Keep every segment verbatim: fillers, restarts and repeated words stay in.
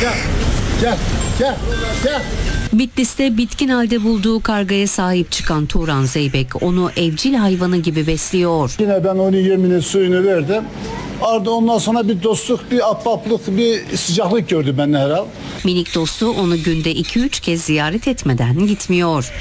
Gel, gel, gel, gel. Bitlis'te bitkin halde bulduğu kargaya sahip çıkan Turan Zeybek onu evcil hayvanı gibi besliyor. Yine ben onun yemini suyunu verdim. Arada ondan sonra bir dostluk, bir ahbaplık, bir sıcaklık gördü benden herhalde. Minik dostu onu günde iki üç kez ziyaret etmeden gitmiyor.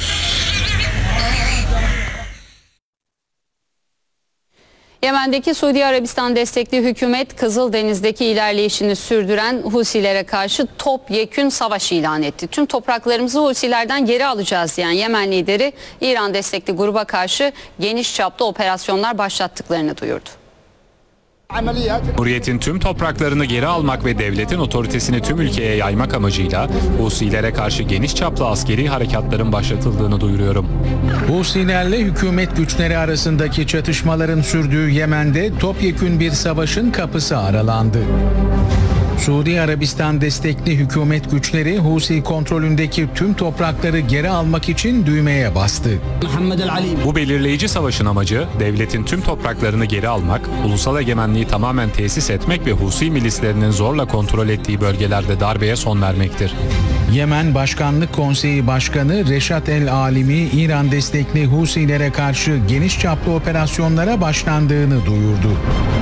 Yemen'deki Suudi Arabistan destekli hükümet Kızıldeniz'deki ilerleyişini sürdüren Husilere karşı topyekün savaş ilan etti. Tüm topraklarımızı Husilerden geri alacağız diyen Yemen lideri İran destekli gruba karşı geniş çaplı operasyonlar başlattıklarını duyurdu. Cumhuriyetin tüm topraklarını geri almak ve devletin otoritesini tüm ülkeye yaymak amacıyla Husilere karşı geniş çaplı askeri harekatların başlatıldığını duyuruyorum. Husilerle hükümet güçleri arasındaki çatışmaların sürdüğü Yemen'de topyekün bir savaşın kapısı aralandı. Suudi Arabistan destekli hükümet güçleri Husi kontrolündeki tüm toprakları geri almak için düğmeye bastı. Bu belirleyici savaşın amacı devletin tüm topraklarını geri almak, ulusal egemenliği tamamen tesis etmek ve Husi milislerinin zorla kontrol ettiği bölgelerde darbeye son vermektir. Yemen Başkanlık Konseyi Başkanı Reşat El Alimi, İran destekli Husilere karşı geniş çaplı operasyonlara başlandığını duyurdu.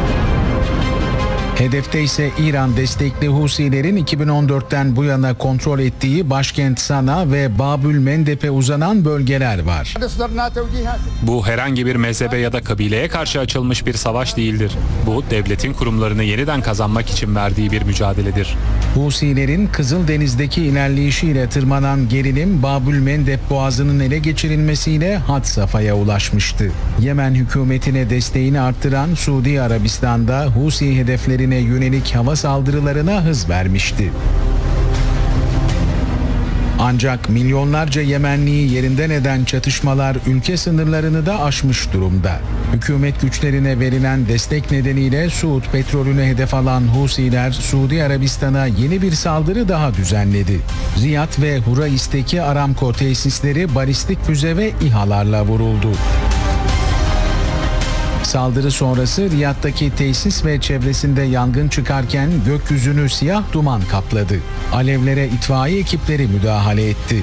Hedefte ise İran destekli Husilerin iki bin on dörtten bu yana kontrol ettiği başkent Sana ve Babül Mendeb'e uzanan bölgeler var. Bu herhangi bir mezhebe ya da kabileye karşı açılmış bir savaş değildir. Bu devletin kurumlarını yeniden kazanmak için verdiği bir mücadeledir. Husilerin Kızıldeniz'deki ilerleyişiyle tırmanan gerilim Babül Mendeb boğazının ele geçirilmesiyle had safhaya ulaşmıştı. Yemen hükümetine desteğini arttıran Suudi Arabistan'da Husi hedeflerine yönelik hava saldırılarına hız vermişti. Ancak milyonlarca Yemenliyi yerinden eden çatışmalar ülke sınırlarını da aşmış durumda. Hükümet güçlerine verilen destek nedeniyle Suud petrolünü hedef alan Husiler, Suudi Arabistan'a yeni bir saldırı daha düzenledi. Riyad ve Hurais'teki Aramco tesisleri balistik füze ve İHA'larla vuruldu. Saldırı sonrası Riyad'daki tesis ve çevresinde yangın çıkarken gökyüzünü siyah duman kapladı. Alevlere itfaiye ekipleri müdahale etti.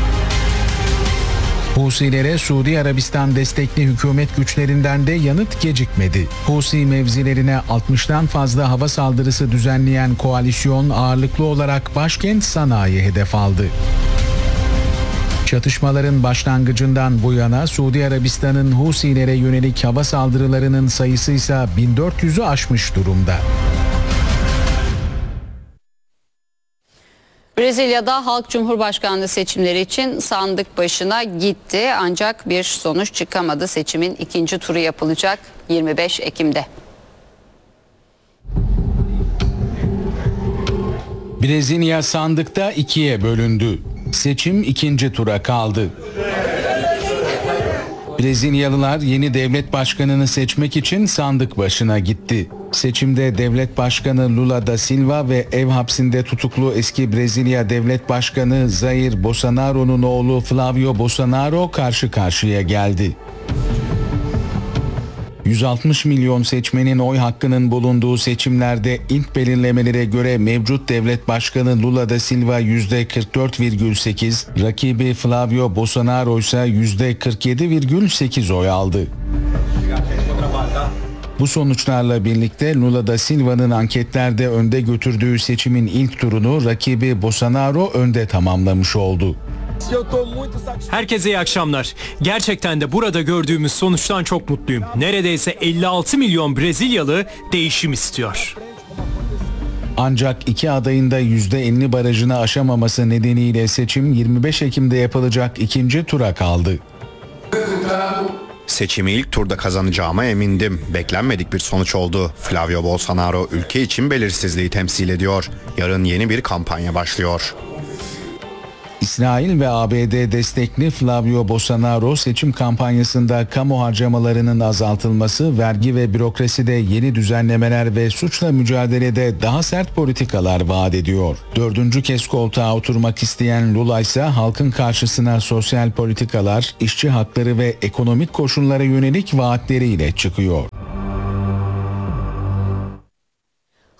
Husilere Suudi Arabistan destekli hükümet güçlerinden de yanıt gecikmedi. Husi mevzilerine altmıştan fazla hava saldırısı düzenleyen koalisyon ağırlıklı olarak başkent Sana'yı hedef aldı. Çatışmaların başlangıcından bu yana Suudi Arabistan'ın Husilere yönelik hava saldırılarının sayısı ise bin dört yüzü aşmış durumda. Brezilya'da halk cumhurbaşkanlığı seçimleri için sandık başına gitti ancak bir sonuç çıkamadı. Seçimin ikinci turu yapılacak yirmi beş Ekim'de. Brezilya sandıkta ikiye bölündü. Seçim ikinci tura kaldı. Brezilyalılar yeni devlet başkanını seçmek için sandık başına gitti. Seçimde devlet başkanı Lula da Silva ve ev hapsinde tutuklu eski Brezilya devlet başkanı Jair Bolsonaro'nun oğlu Flavio Bolsonaro karşı karşıya geldi. yüz altmış milyon seçmenin oy hakkının bulunduğu seçimlerde ilk belirlemelere göre mevcut devlet başkanı Lula da Silva yüzde kırk dört virgül sekiz, rakibi Flavio Bolsonaro ise yüzde kırk yedi virgül sekiz oy aldı. Bu sonuçlarla birlikte Lula da Silva'nın anketlerde önde götürdüğü seçimin ilk turunu rakibi Bolsonaro önde tamamlamış oldu. Herkese iyi akşamlar. Gerçekten de burada gördüğümüz sonuçtan çok mutluyum. Neredeyse elli altı milyon Brezilyalı değişim istiyor. Ancak iki adayın da yüzde elli barajını aşamaması nedeniyle seçim yirmi beş Ekim'de yapılacak ikinci tura kaldı. Seçimi ilk turda kazanacağıma emindim. Beklenmedik bir sonuç oldu. Flavio Bolsonaro ülke için belirsizliği temsil ediyor. Yarın yeni bir kampanya başlıyor. İsrail ve A B D destekli Flavio Bolsonaro seçim kampanyasında kamu harcamalarının azaltılması, vergi ve bürokraside yeni düzenlemeler ve suçla mücadelede daha sert politikalar vaat ediyor. Dördüncü kez koltuğa oturmak isteyen Lula ise halkın karşısına sosyal politikalar, işçi hakları ve ekonomik koşullara yönelik vaatleriyle çıkıyor.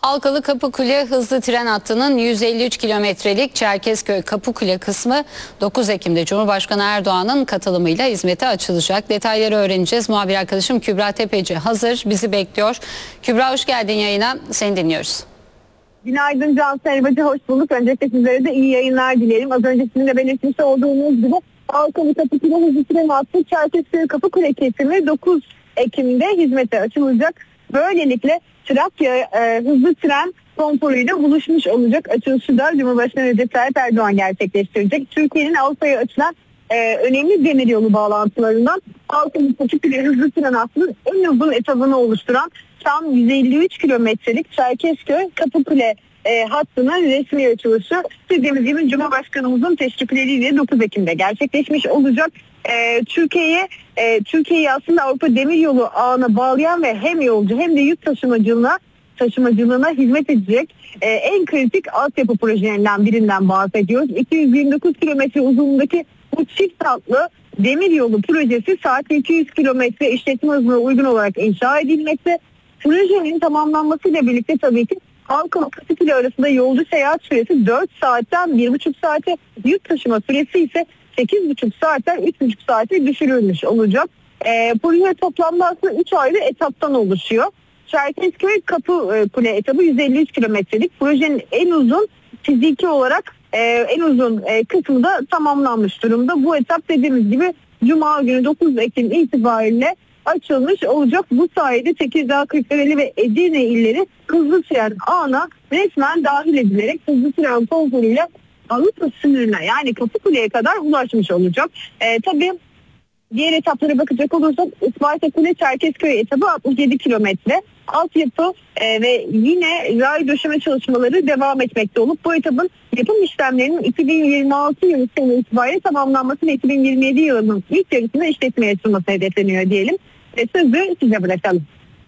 Halkalı Kapıkule hızlı tren hattının yüz elli üç kilometrelik Çerkezköy Kapıkule kısmı dokuz Ekim'de Cumhurbaşkanı Erdoğan'ın katılımıyla hizmete açılacak. Detayları öğreneceğiz. Muhabir arkadaşım Kübra Tepeci hazır, bizi bekliyor. Kübra, hoş geldin yayına, seni dinliyoruz. Günaydın Cansu Elbacı, hoş bulduk. Öncelikle sizlere de iyi yayınlar dilerim. Az önce sizin de belirtmiş olduğunuz gibi Halkalı Kapıkule hızlı tren hattı Çerkezköy Kapıkule kesimi dokuz Ekim'de hizmete açılacak. Böylelikle Trakya e, hızlı tren konforuyla buluşmuş olacak. Açılışı da Cumhurbaşkanı Recep Tayyip Erdoğan gerçekleştirecek. Türkiye'nin Avrupa'ya açılan e, önemli demiryolu bağlantılarından Halkalı Kapıkule hızlı tren hattının en uzun etabını oluşturan tam yüz elli üç kilometrelik Çerkezköy Kapıkule e, hattının resmi açılışı dediğimiz gibi Cumhurbaşkanımızın teşrifleriyle dokuz Ekim'de gerçekleşmiş olacak. E, Türkiye'ye e, Türkiye'yi aslında Avrupa Demiryolu ağına bağlayan ve hem yolcu hem de yük taşımacılığına taşımacılığına hizmet edecek e, en kritik altyapı projelerinden birinden bahsediyoruz. iki yüz yirmi dokuz kilometre uzunluğundaki bu çift hatlı demiryolu projesi saatte iki yüz kilometre işletme hızına uygun olarak inşa edilmekte. Projenin tamamlanmasıyla birlikte tabii ki Halkalı Kapıkule arasında yolcu seyahat süresi dört saatten bir buçuk saate, yük taşıma süresi ise sekiz buçuk saatten üç buçuk saate düşürülmüş olacak. E, proje toplamda aslında üç ayrı etaptan oluşuyor. Çerkezköy Kapıkule etabı yüz elli üç kilometrelik. Projenin en uzun fiziki olarak e, en uzun e, kısmı da tamamlanmış durumda. Bu etap dediğimiz gibi Cuma günü dokuz Ekim itibariyle açılmış olacak. Bu sayede Tekirdağ, Kırklareli ve Edirne illeri hızlı tren ağına resmen dahil edilerek hızlı tren konforuyla Avrupa sınırına yani Kapıkule'ye kadar ulaşmış olacak. E, tabii diğer etaplara bakacak olursak Isparta Kule Çerkezköy etabı altmış yedi kilometre. Altyapı e, ve yine ray döşeme çalışmaları devam etmekte olup bu etabın yapım işlemlerinin iki bin yirmi altı yılı sonu itibariyle tamamlanması ve iki bin yirmi yedi yılının ilk yarısında işletmeye açılması hedefleniyor diyelim. Ve sözü size bırakalım.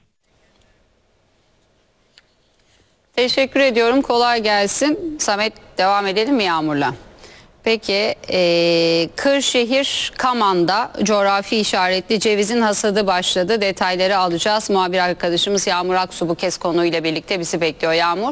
Teşekkür ediyorum, kolay gelsin. Samet, devam edelim mi Yağmur'la? Peki, e, Kırşehir Kaman'da coğrafi işaretli cevizin hasadı başladı. Detayları alacağız. Muhabir arkadaşımız Yağmur Aksu bu kez konuyla birlikte bizi bekliyor. Yağmur.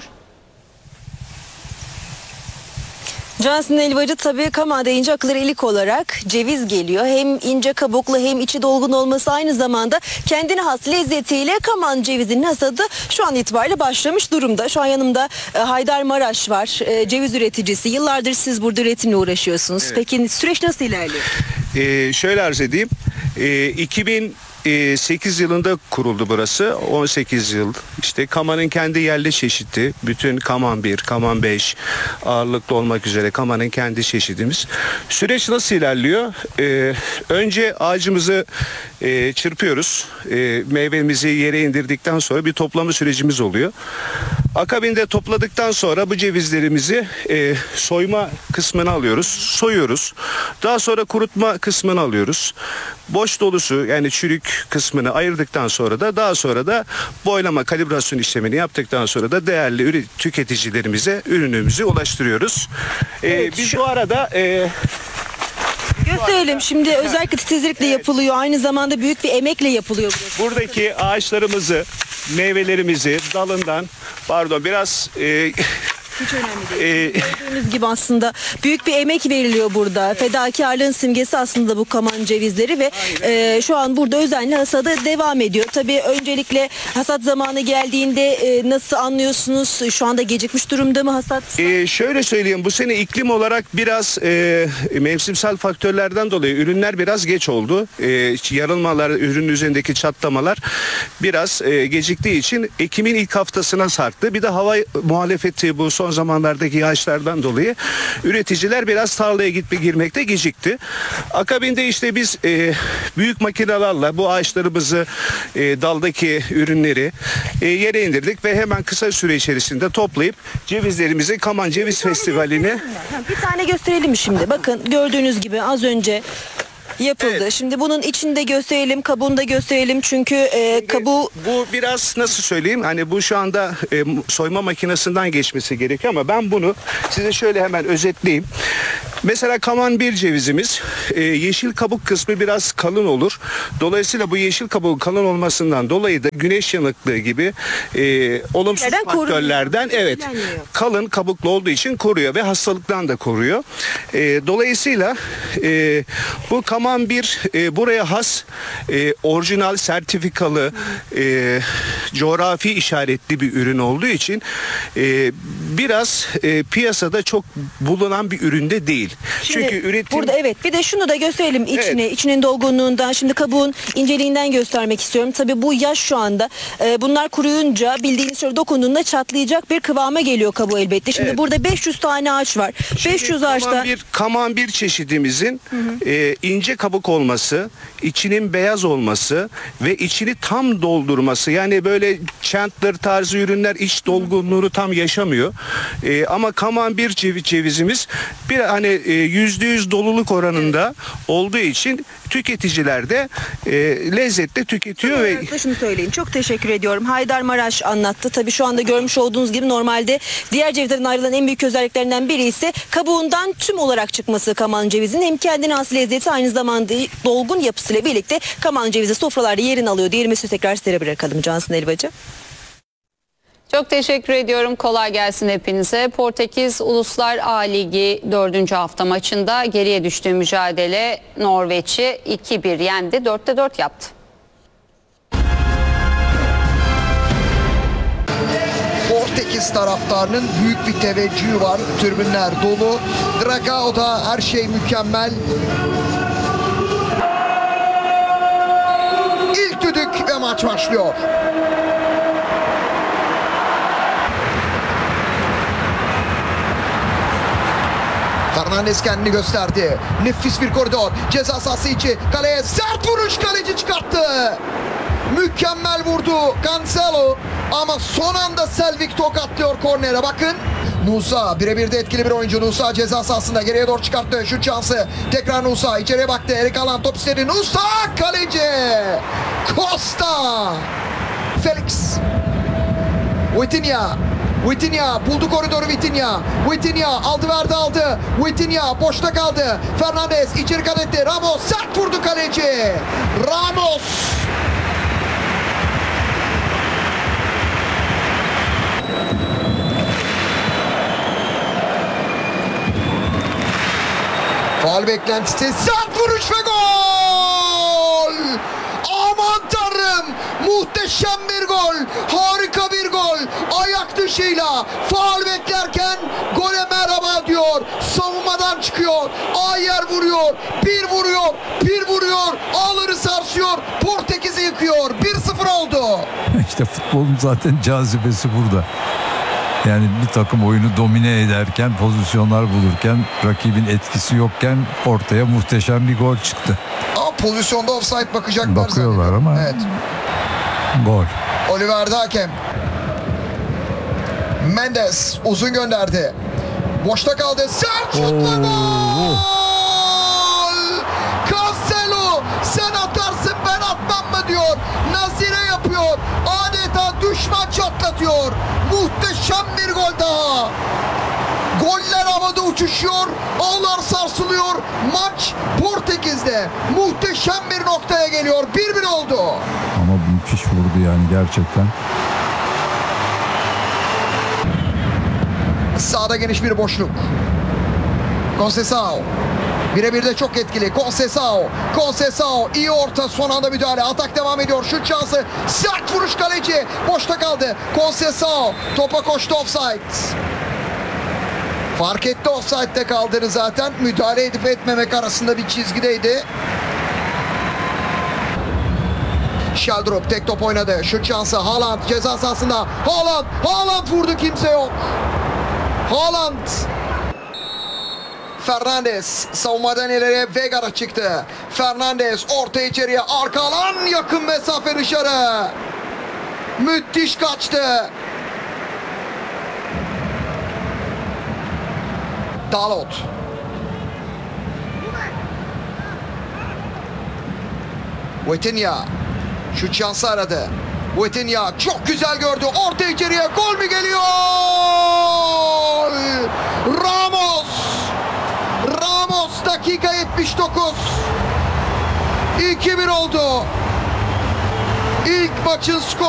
Cansu Elbacı, tabii Kaman deyince akıllara ilk olarak ceviz geliyor. Hem ince kabuklu hem içi dolgun olması aynı zamanda kendine has lezzetiyle Kaman cevizinin hasadı şu an itibariyle başlamış durumda. Şu an yanımda e, Haydar Maraş var, e, ceviz üreticisi. Yıllardır siz burada üretimle uğraşıyorsunuz. Evet. Peki süreç nasıl ilerliyor? Ee, şöyle arz edeyim. Ee, iki bin sekiz yılında kuruldu burası. on sekiz yıl. İşte Kaman'ın kendi yerli çeşidi. Bütün Kaman bir, Kaman beş ağırlıklı olmak üzere Kaman'ın kendi çeşidimiz. Süreç nasıl ilerliyor? Ee, önce ağacımızı e, çırpıyoruz. E, meyvemizi yere indirdikten sonra bir toplama sürecimiz oluyor. Akabinde topladıktan sonra bu cevizlerimizi e, soyma kısmını alıyoruz. Soyuyoruz. Daha sonra kurutma kısmını alıyoruz. Boş dolusu yani çürük kısmını ayırdıktan sonra da daha sonra da boylama kalibrasyon işlemini yaptıktan sonra da değerli tüketicilerimize ürünümüzü ulaştırıyoruz. Ee, evet, biz şu... bu arada e, gösterelim. Şimdi özellikle titizlikle evet. yapılıyor. Aynı zamanda büyük bir emekle yapılıyor burası. Buradaki ağaçlarımızı, meyvelerimizi dalından pardon biraz e, hiç önemli değil. Ee, Gördüğünüz gibi aslında büyük bir emek veriliyor burada. Evet. Fedakarlığın simgesi aslında bu Kaman cevizleri ve e, şu an burada özenli hasadı devam ediyor. Tabii öncelikle hasat zamanı geldiğinde e, nasıl anlıyorsunuz? Şu anda gecikmiş durumda mı hasat? Ee, şöyle söyleyeyim, bu sene iklim olarak biraz e, mevsimsel faktörlerden dolayı ürünler biraz geç oldu. E, yarılmalar, ürünün üzerindeki çatlamalar biraz e, geciktiği için Ekim'in ilk haftasına sarktı. Bir de hava muhalefeti bu son zamanlardaki yağışlardan dolayı üreticiler biraz tarlaya gitme girmekte gecikti. Akabinde işte biz e, büyük makinelerle bu ağaçlarımızı e, daldaki ürünleri e, yere indirdik ve hemen kısa süre içerisinde toplayıp cevizlerimizi Kaman Ceviz Festivali'ne bir tane gösterelim mi şimdi? Bakın gördüğünüz gibi az önce yapıldı. Evet. Şimdi bunun içinde gösterelim, kabuğunu da gösterelim çünkü e, kabuğu Bu biraz nasıl söyleyeyim, hani bu şu anda e, soyma makinesinden geçmesi gerekiyor ama ben bunu size şöyle hemen özetleyeyim. Mesela kaman bir cevizimiz e, yeşil kabuk kısmı biraz kalın olur. Dolayısıyla bu yeşil kabuğun kalın olmasından dolayı da güneş yanıklığı gibi e, olumsuz Nereden koruyor? faktörlerden evet Etkileniyor. kalın kabuklu olduğu için koruyor ve hastalıktan da koruyor. E, dolayısıyla e, bu kaman bir e, buraya has e, orijinal sertifikalı e, coğrafi işaretli bir ürün olduğu için e, biraz e, piyasada çok bulunan bir üründe değil. Şimdi Çünkü üretim burada evet bir de şunu da gösterelim içini, Evet. içinin dolgunluğundan. Şimdi kabuğun inceliğinden göstermek istiyorum. Tabii bu yaş şu anda. Ee, bunlar kuruyunca bildiğiniz şöyle dokunduğunda çatlayacak bir kıvama geliyor kabuğu elbette. Şimdi Evet. burada beş yüz tane ağaç var. beş yüz kaman ağaçta bir kaman bir çeşidimizin e, ince kabuk olması, içinin beyaz olması ve içini tam doldurması. Yani böyle Chandler tarzı ürünler iç dolgunluğunu tam yaşamıyor. E, ama kaman bir ceviz, cevizimiz bir hani e, yüzde yüz doluluk oranında olduğu için tüketiciler de e, lezzetle tüketiyor ve olarak da şunu söyleyeyim. Çok teşekkür ediyorum. Haydar Maraş anlattı. Tabii şu anda görmüş olduğunuz gibi normalde diğer cevizlerden ayrılan en büyük özelliklerinden biri ise kabuğundan tüm olarak çıkması kaman cevizinin. Hem kendine has lezzeti aynı zamanda dolgun yapısıyla birlikte kaman cevizi sofralarda yerini alıyor. Diğerimi tekrar sizlere bırakalım Cansın Elbacı. Çok teşekkür ediyorum. Kolay gelsin hepinize. Portekiz Uluslar A Ligi dördüncü hafta maçında geriye düştüğü mücadele Norveç'i iki bir yendi. dörtte dört yaptı. Portekiz taraftarının büyük bir teveccühü var. Tribünler dolu. Dragao'da her şey mükemmel. İlk düdük ve maç başlıyor. Fernandes kendini gösterdi. Nefis bir koridor. Ceza sahası içi. Kaleye sert vuruş, kaleci çıkarttı. Mükemmel vurdu Cancelo. Ama son anda Selvik tokatlıyor kornere. Bakın. Nusa birebir de etkili bir oyuncu. Nusa ceza sahasında geriye doğru çıkarttı. Şut şansı. Tekrar Nusa içeriye baktı. Erik Alan top istedi. Nusa kaleci. Costa. Felix. Vitinha. Vitinha buldu koridoru Vitinha. Vitinha aldı verdi aldı. Vitinha boşta kaldı. Fernandes içeri kat etti. Ramos sert vurdu kaleci. Ramos. Faul beklentisi. Sert vuruş ve gol. Aman tanrım. Muhteşem bir gol. Harika bir gol. Ayak dışıyla faul beklerken gole merhaba diyor. Savunmadan çıkıyor. Ayer vuruyor. Bir vuruyor. Bir vuruyor. Ağları sarsıyor. Portekiz'i yıkıyor. bir sıfır oldu. İşte futbolun zaten cazibesi burada. Yani bir takım oyunu domine ederken, pozisyonlar bulurken, rakibin etkisi yokken ortaya muhteşem bir gol çıktı. Ama pozisyonda offside bakacaklar. Bakıyorlar ama evet. Gol. Oliver Dakem. Mendes uzun gönderdi. Boşta kaldı. Sert şutla gol! Cancelo sen atarsın ben atmam mı diyor. Nazire yapıyor. Adeta düşman çatlatıyor. Muhteşem bir gol daha. Goller havada uçuşuyor. Ağlar sarsılıyor. Maç Portekiz'de muhteşem bir noktaya geliyor. bir bir oldu. Ama müthiş vurdu yani gerçekten. Sağda geniş bir boşluk. Conceição. Birebir de çok etkili. Conceição. Conceição. İyi orta. Son anda müdahale. Atak devam ediyor. Şut şansı. Sert vuruş kaleci. Boşta kaldı. Conceição. Topa koştu offside. Fark etti offside'de kaldığını zaten. Müdahale edip etmemek arasında bir çizgideydi. Sheldrup tek top oynadı. Şut şansı. Haaland ceza sahasında. Haaland. Haaland vurdu. Kimse yok. Haaland. Fernandes savunmadan ileriye Vega'da çıktı. Fernandes orta içeriye arka alan yakın mesafe dışarı. Müthiş kaçtı. Dalot. Vitinha şut şansı aradı. Vitinha çok güzel gördü. Orta içeriye gol mü geliyor? Ramos. Ramos dakika yetmiş dokuz. iki bir oldu. İlk maçın skoru.